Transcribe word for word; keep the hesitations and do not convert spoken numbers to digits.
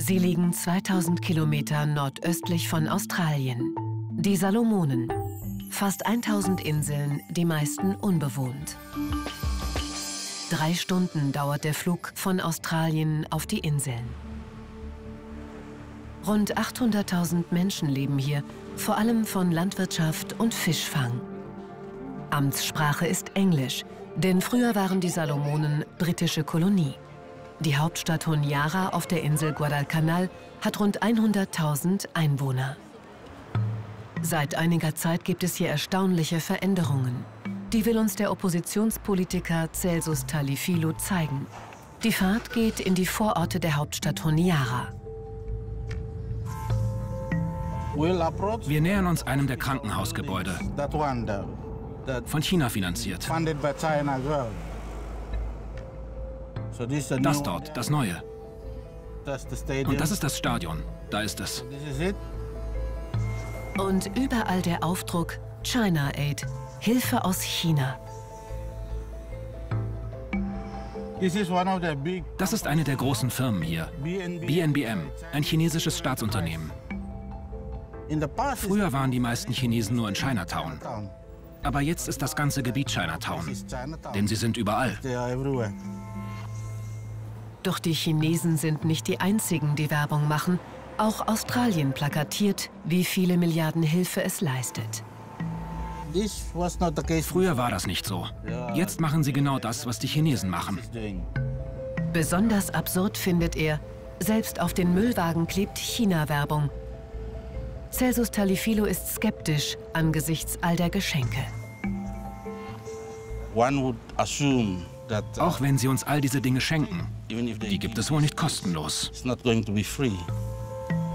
Sie liegen zweitausend Kilometer nordöstlich von Australien. Die Salomonen. Fast tausend Inseln, die meisten unbewohnt. Drei Stunden dauert der Flug von Australien auf die Inseln. Rund achthunderttausend Menschen leben hier, vor allem von Landwirtschaft und Fischfang. Amtssprache ist Englisch, denn früher waren die Salomonen britische Kolonie. Die Hauptstadt Honiara auf der Insel Guadalcanal hat rund hunderttausend Einwohner. Seit einiger Zeit gibt es hier erstaunliche Veränderungen. Die will uns der Oppositionspolitiker Celsus Talifilo zeigen. Die Fahrt geht in die Vororte der Hauptstadt Honiara. Wir nähern uns einem der Krankenhausgebäude, von China finanziert. Das dort, das Neue. Und das ist das Stadion. Da ist es. Und überall der Aufdruck China Aid, Hilfe aus China. Das ist eine der großen Firmen hier. B N B M, ein chinesisches Staatsunternehmen. Früher waren die meisten Chinesen nur in Chinatown. Aber jetzt ist das ganze Gebiet Chinatown, denn sie sind überall. Doch die Chinesen sind nicht die einzigen, die Werbung machen. Auch Australien plakatiert, wie viele Milliarden Hilfe es leistet. Früher war das nicht so. Jetzt machen sie genau das, was die Chinesen machen. Besonders absurd findet er, selbst auf den Müllwagen klebt China-Werbung. Celsus Talifilo ist skeptisch angesichts all der Geschenke. Auch wenn sie uns all diese Dinge schenken, die gibt es wohl nicht kostenlos.